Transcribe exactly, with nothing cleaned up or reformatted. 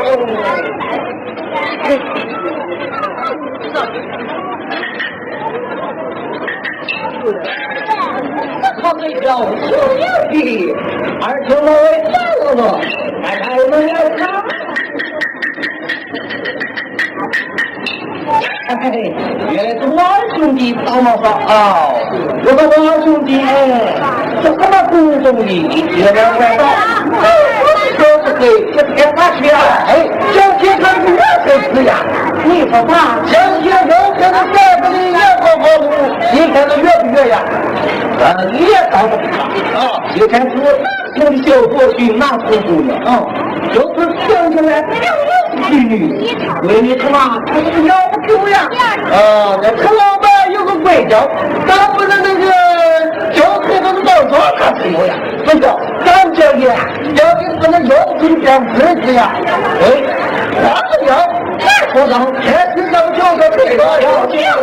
他们叫小牛皮，而且我为三个，还开门来看。哎，原来是我二兄弟到了说哦，我说我二兄弟哎，这什么古董里有点歪道，说是给这给他去哎，小姐他是我才是呀，你说啥？小姐有可能在这里也过过路，你看他越不越呀？呃，你也到不了啊！就开始用的小伙去拿出姑娘啊，就是想起来妓女，为你他妈他是个要求呀！啊，那陈老板有个规矩，咱不是那个交配都是到时候他才有呀，不是？咱这里要给不能要求变日子呀！哎，花子要再说上，天天咱们就是这个要求。